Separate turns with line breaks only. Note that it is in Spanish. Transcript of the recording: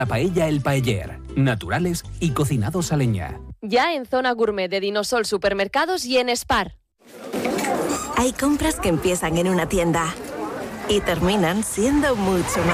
La paella El Paeller, naturales y cocinados a leña.
Ya en Zona Gourmet de Dinosol Supermercados y en Spar.
Hay compras que empiezan en una tienda y terminan siendo mucho más.